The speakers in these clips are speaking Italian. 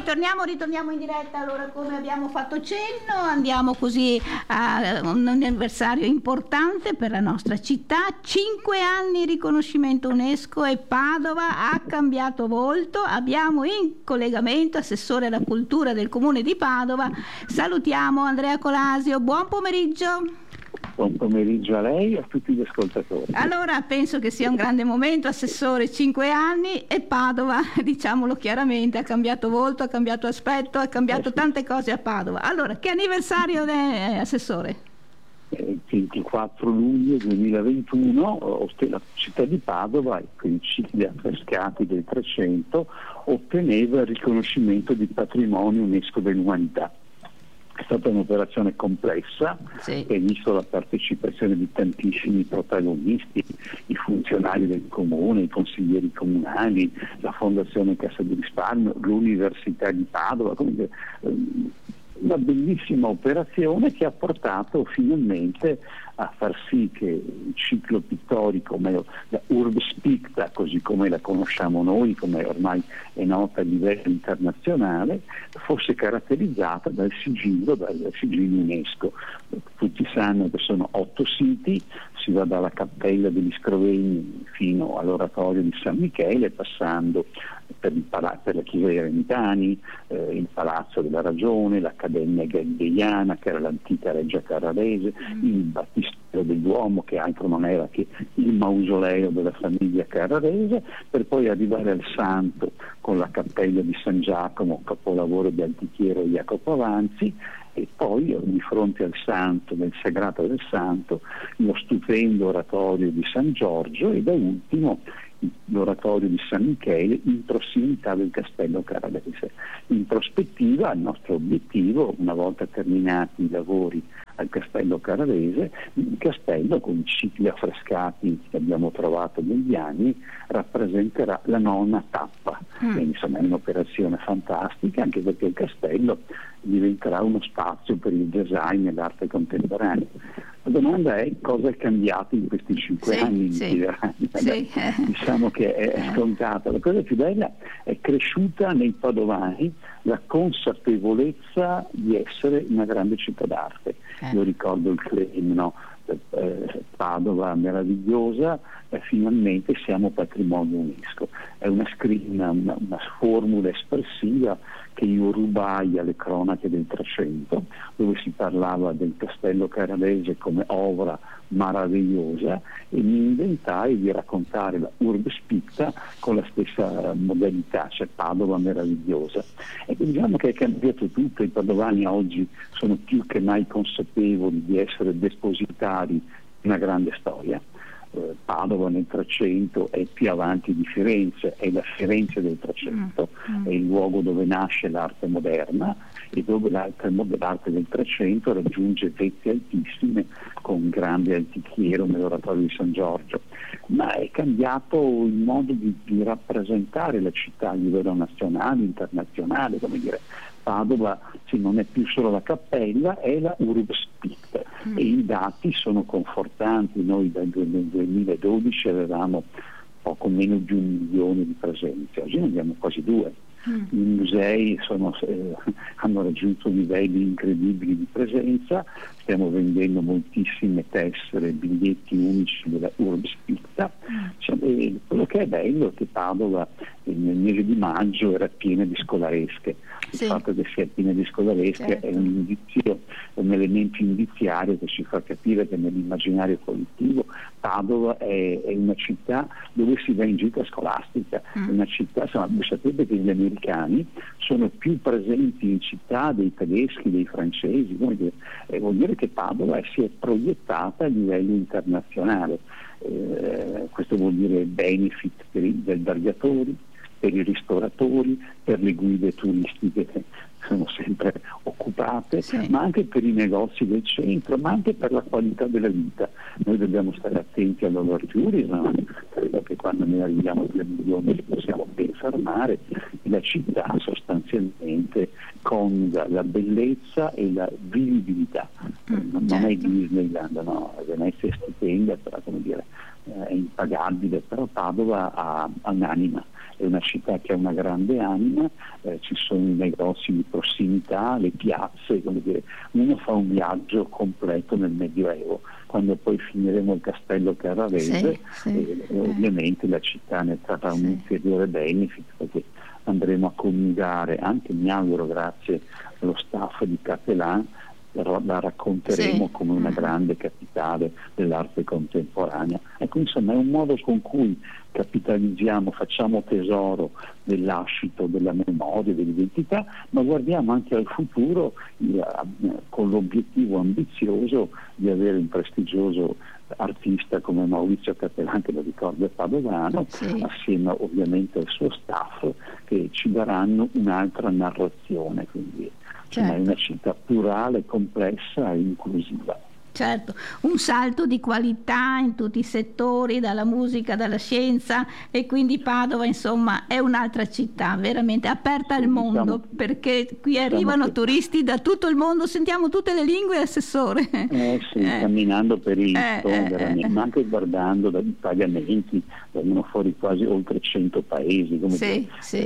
Ritorniamo in diretta. Allora, come abbiamo fatto cenno, andiamo così a un anniversario importante per la nostra città. 5 anni riconoscimento UNESCO e Padova ha cambiato volto. Abbiamo in collegamento assessore alla cultura del comune di Padova. Salutiamo Andrea Colasio. Buon pomeriggio. Buon pomeriggio a lei e a tutti gli ascoltatori. Allora, penso che sia un grande momento, assessore, 5 anni e Padova, diciamolo chiaramente, ha cambiato volto, ha cambiato aspetto, ha cambiato tante cose a Padova. Allora, che anniversario è, assessore? 24 luglio 2021, la città di Padova, con i cicli affrescati del 300, otteneva il riconoscimento di patrimonio UNESCO dell'umanità. È stata un'operazione complessa, sì, che ha visto la partecipazione di tantissimi protagonisti, i funzionari del comune, i consiglieri comunali, la Fondazione Cassa di Risparmio, l'Università di Padova, quindi una bellissima operazione che ha portato finalmente a far sì che il ciclo pittorico, o meglio la Urbs Picta, così come la conosciamo noi, come ormai è nota a livello internazionale, fosse caratterizzata dal sigillo UNESCO. Tutti sanno che sono 8 siti, si va dalla Cappella degli Scrovegni fino all'Oratorio di San Michele, passando per la Chiesa dei Ermitani, il Palazzo della Ragione, l'Accademia Galileiana, che era l'antica Reggia Carrarese, il Battistero del Duomo, che altro non era che il mausoleo della famiglia Carrarese, per poi arrivare al Santo con la Cappella di San Giacomo, capolavoro di Altichiero Jacopo Avanzi, e poi di fronte al Santo, nel Sagrato del Santo, lo stupendo oratorio di San Giorgio e da ultimo l'oratorio di San Michele in prossimità del Castello Carrarese. In prospettiva, il nostro obiettivo, una volta terminati i lavori al Castello Carrarese, il castello con i cicli affrescati che abbiamo trovato negli anni rappresenterà la 9ª tappa. Quindi, insomma, è un'operazione fantastica, anche perché il castello diventerà uno spazio per il design e l'arte contemporanea. La domanda è: cosa è cambiato in questi 5 anni? Sì. Diciamo che è scontata. La cosa più bella è cresciuta nei padovani la consapevolezza di essere una grande città d'arte. Io ricordo il claim, no? Padova meravigliosa, finalmente siamo patrimonio UNESCO. È una formula espressiva che io rubai alle cronache del 300, dove si parlava del Castello Carrarese come opera meravigliosa, e mi inventai di raccontare la Urbs Picta con la stessa modalità, cioè Padova meravigliosa. E diciamo che è cambiato tutto. I padovani oggi sono più che mai consapevoli di essere depositari di una grande storia. Padova nel 300 è più avanti di Firenze, è la Firenze del 300, è il luogo dove nasce l'arte moderna e dove l'arte del 300 raggiunge vette altissime con grande altichiero nell'oratorio di San Giorgio. Ma è cambiato il modo di rappresentare la città a livello nazionale, internazionale, come dire. Padova non è più solo la cappella, è la Urbs Picta, e i dati sono confortanti. Noi nel 2012 avevamo poco meno di 1 milione di presenze, oggi ne abbiamo quasi 2. I musei hanno raggiunto livelli incredibili di presenza, stiamo vendendo moltissime tessere, biglietti unici della Urbs Picta. Quello che è bello è che Padova nel mese di maggio era piena di scolaresche. Il fatto che sia piena di scolaresche è un elemento indiziario che ci fa capire che nell'immaginario collettivo Padova è una città dove si va in gita scolastica, è una città, voi sapete che gli americani sono più presenti in città dei tedeschi, dei francesi, vuol dire che Padova si è proiettata a livello internazionale. Questo vuol dire benefit per gli albergatori, per i ristoratori, per le guide turistiche che sono sempre occupate, ma anche per i negozi del centro, ma anche per la qualità della vita. Noi dobbiamo stare attenti all'overtourism, credo che quando ne arriviamo a 2 milioni ci possiamo ben fermare, e la città sostanzialmente coniuga la bellezza e la vivibilità. Non è Disneyland, no, Venezia è stupenda, però come dire, è impagabile, però Padova ha un'anima, è una città che ha una grande anima, ci sono i negozi di prossimità, le piazze, come dire, uno fa un viaggio completo nel Medioevo. Quando poi finiremo il castello Carravese, ovviamente la città ne trarrà un ulteriore benefit, perché andremo a coniugare, anche mi auguro grazie allo staff di Capellan, la racconteremo come una grande capitale dell'arte contemporanea. Ecco, insomma, è un modo con cui capitalizziamo, facciamo tesoro del lascito, della memoria, dell'identità, ma guardiamo anche al futuro con l'obiettivo ambizioso di avere un prestigioso artista come Maurizio Capellan, che lo ricordo è padovano, assieme ovviamente al suo staff, che ci daranno un'altra narrazione, quindi è una città plurale, complessa e inclusiva. Certo, un salto di qualità in tutti i settori, dalla musica, dalla scienza, e quindi Padova insomma è un'altra città veramente aperta al mondo, perché qui arrivano turisti da tutto il mondo, sentiamo tutte le lingue, assessore. Camminando per il ma anche guardando dai pagamenti, vengono fuori quasi oltre 100 paesi, come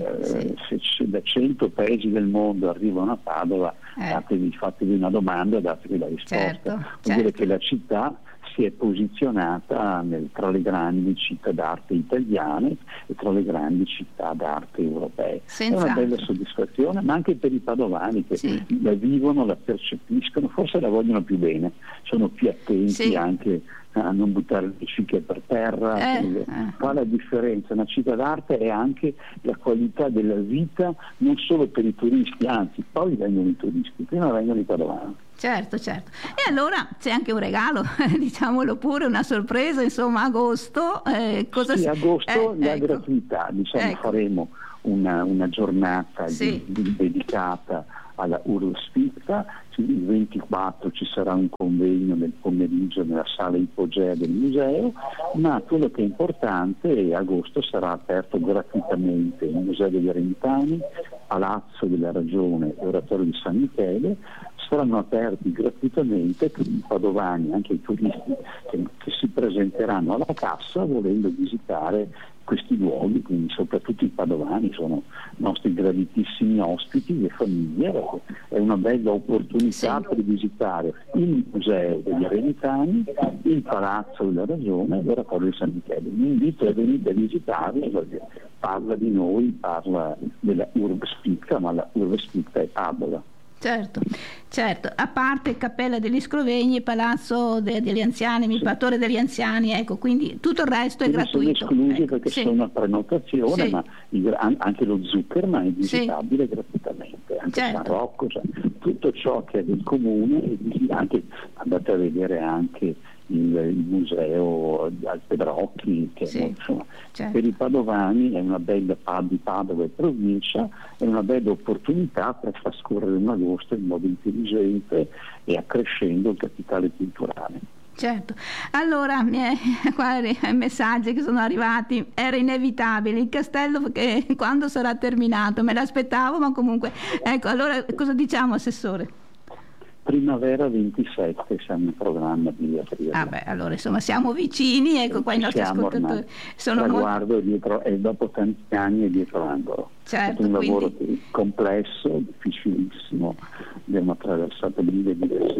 se da 100 paesi del mondo arrivano a Padova, fatevi una domanda e datevi la risposta. Vuol dire che la città si è posizionata tra le grandi città d'arte italiane e tra le grandi città d'arte europee. È una bella soddisfazione, ma anche per i padovani che la vivono, la percepiscono, forse la vogliono più bene, sono più attenti anche a non buttare le cicche per terra. Fa la differenza. Una città d'arte è anche la qualità della vita, non solo per i turisti, anzi poi vengono i turisti, prima vengono i padovani. Certo. E allora c'è anche un regalo, diciamolo pure, una sorpresa, insomma, agosto. Agosto la gratuità, faremo una giornata dedicata alla Urbespiegel. Il 24 ci sarà un convegno nel pomeriggio nella sala ipogea del museo, ma quello che è importante è che agosto sarà aperto gratuitamente il Museo degli Eremitani, Palazzo della Ragione e Oratorio di San Michele. Saranno aperti gratuitamente per i padovani, anche i turisti che si presenteranno alla cassa volendo visitare questi luoghi, quindi soprattutto i padovani sono nostri graditissimi ospiti, le famiglie. È una bella opportunità per visitare il Museo degli Eremitani, il Palazzo della Ragione e l'Oratorio di San Michele. Vi invito a venire a visitarli, perché parla di noi, parla della Urbespiegel, ma la Urbespiegel è Padova. Certo, a parte Cappella degli Scrovegni, Palazzo degli Anziani, il Pattore degli Anziani, ecco, quindi tutto il resto è gratuito. Sono esclusi perché sono una prenotazione, ma anche lo Zuckerman è visitabile gratuitamente, anche San Rocco, tutto ciò che è del comune, anche andate a vedere anche il museo al Pedrocchi, che per i padovani è una bella di Padova e provincia, è una bella opportunità per far scorrere un agosto in modo intelligente e accrescendo il capitale culturale. Certo, allora i messaggi che sono arrivati, era inevitabile il castello che quando sarà terminato, me l'aspettavo, ma comunque ecco, allora cosa diciamo, assessore? Primavera 27 siamo in programma di aprire. Allora insomma siamo vicini, ecco qua i nostri ascoltatori sono guardo dietro, e dopo tanti anni è dietro l'angolo. È un lavoro complesso, difficilissimo, abbiamo attraversato mille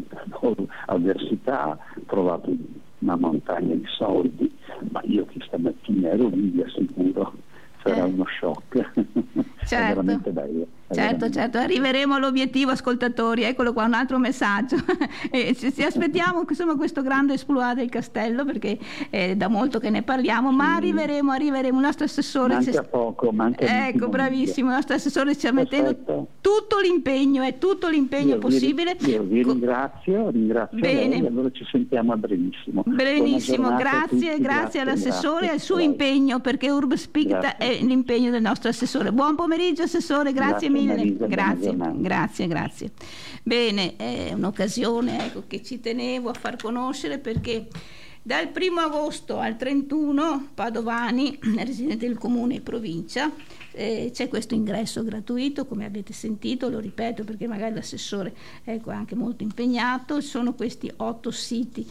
avversità, trovato una montagna di soldi, ma io che stamattina ero lì, vi assicuro, sarà uno shock. È veramente bello. Certo, arriveremo all'obiettivo, ascoltatori, eccolo qua un altro messaggio. Ci aspettiamo insomma questo grande esploit del castello, perché è da molto che ne parliamo, ma arriveremo, il nostro assessore manca poco, ecco, bravissimo, il nostro assessore ci sta mettendo tutto l'impegno possibile. Io vi ringrazio lei, allora ci sentiamo a brevissimo. Benissimo, grazie all'assessore e al suo impegno, perché Urbespiegel è l'impegno del nostro assessore. Buon pomeriggio assessore, grazie mille. Grazie. Bene, è un'occasione che ci tenevo a far conoscere, perché dal 1 agosto al 31 padovani, residenti del comune e provincia, c'è questo ingresso gratuito, come avete sentito, lo ripeto perché magari l'assessore è anche molto impegnato. Sono questi 8 siti.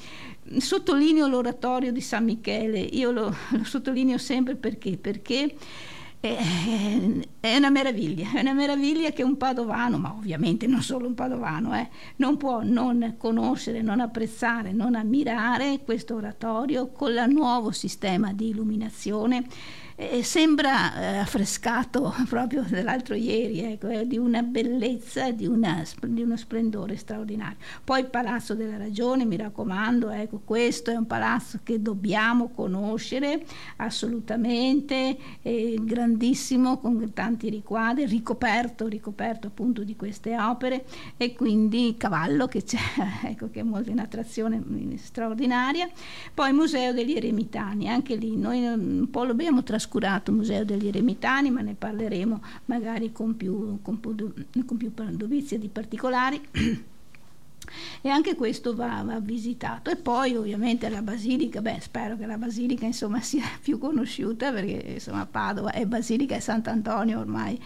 Sottolineo l'oratorio di San Michele, io lo sottolineo sempre perché È una meraviglia che un padovano, ma ovviamente non solo un padovano, non può non conoscere, non apprezzare, non ammirare questo oratorio con il nuovo sistema di illuminazione. Sembra affrescato proprio dell'altro ieri, ecco, di una bellezza, di uno splendore straordinario. Poi il Palazzo della Ragione, mi raccomando, ecco, questo è un palazzo che dobbiamo conoscere assolutamente, grandissimo, con tanti riquadri, ricoperto appunto di queste opere, e quindi Cavallo che c'è, ecco, che è molto un'attrazione straordinaria. Poi il Museo degli Eremitani, anche lì noi un po' lo abbiamo trascurato, Museo degli Eremitani, ma ne parleremo magari con più dovizia di particolari. E anche questo va visitato. E poi ovviamente la Basilica, spero che la Basilica insomma sia più conosciuta, perché insomma Padova è Basilica e Sant'Antonio ormai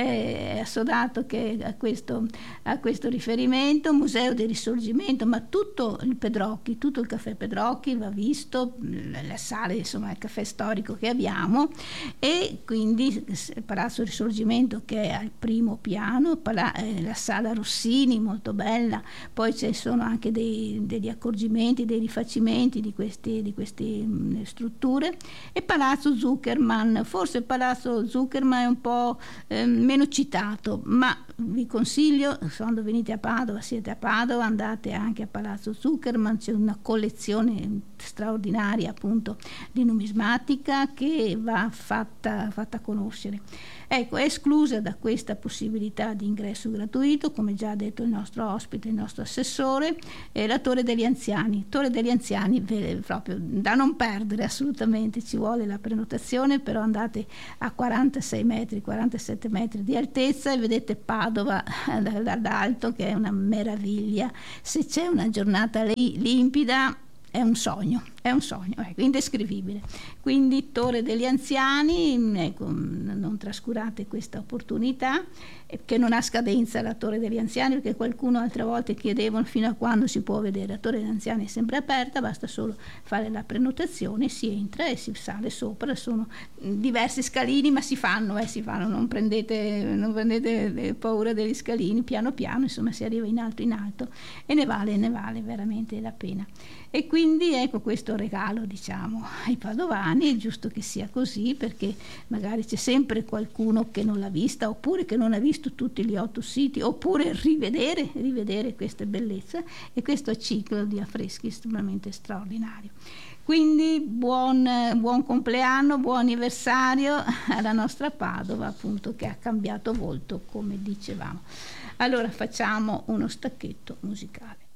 è assodato che a questo riferimento. Museo del Risorgimento, ma tutto il Pedrocchi, tutto il caffè Pedrocchi va visto, le sale, insomma il caffè storico che abbiamo, e quindi il Palazzo Risorgimento che è al primo piano, la sala Rossini molto bella. Poi ci sono anche degli accorgimenti, dei rifacimenti di queste strutture. E Palazzo Zuckerman, forse il Palazzo Zuckerman è un po' meno citato, ma vi consiglio, quando venite a Padova, siete a Padova, andate anche a Palazzo Zuckerman, c'è una collezione straordinaria appunto di numismatica che va fatta conoscere. Ecco, è esclusa da questa possibilità di ingresso gratuito, come già ha detto il nostro ospite, il nostro assessore, la Torre degli Anziani. Torre degli Anziani proprio da non perdere assolutamente, ci vuole la prenotazione, però andate a 46 metri, 47 metri di altezza e vedete Padova dall'alto, che è una meraviglia. Se c'è una giornata limpida è un sogno, ecco, indescrivibile. Quindi Torre degli Anziani, ecco, non trascurate questa opportunità, che non ha scadenza la Torre degli Anziani, perché qualcuno altre volte chiedevano fino a quando si può vedere. La Torre degli Anziani è sempre aperta, basta solo fare la prenotazione, si entra e si sale sopra. Sono diversi scalini, ma si fanno, non prendete paura degli scalini, piano piano, insomma si arriva in alto e ne vale veramente la pena. E quindi ecco questo regalo, diciamo, ai padovani. È giusto che sia così, perché magari c'è sempre qualcuno che non l'ha vista, oppure che non ha visto tutti gli 8 siti, oppure rivedere queste bellezze e questo ciclo di affreschi estremamente straordinario. Quindi buon compleanno, buon anniversario alla nostra Padova, appunto, che ha cambiato volto, come dicevamo. Allora facciamo uno stacchetto musicale.